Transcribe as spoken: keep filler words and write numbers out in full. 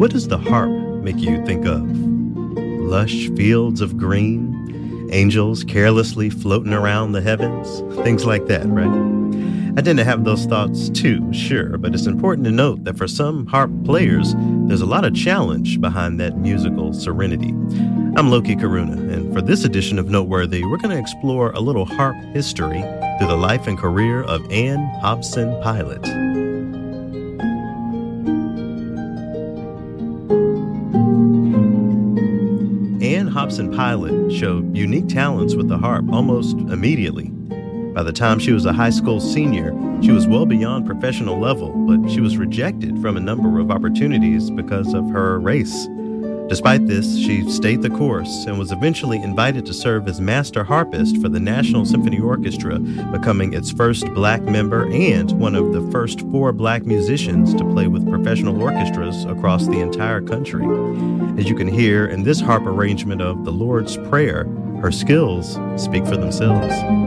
What does the harp make you think of? Lush fields of green, angels carelessly floating around the heavens, things like that, right? I tend to have those thoughts too, sure, but it's important to note that for some harp players, there's a lot of challenge behind that musical serenity. I'm Loki Karuna, and for this edition of Noteworthy, we're going to explore a little harp history through the life and career of Anne Hobson Pilot. Anne Hobson Pilot showed unique talents with the harp almost immediately. By the time she was a high school senior, she was well beyond professional level, but she was rejected from a number of opportunities because of her race. Despite this, she stayed the course and was eventually invited to serve as master harpist for the National Symphony Orchestra, becoming its first black member and one of the first four black musicians to play with professional orchestras across the entire country. As you can hear in this harp arrangement of the Lord's Prayer, her skills speak for themselves.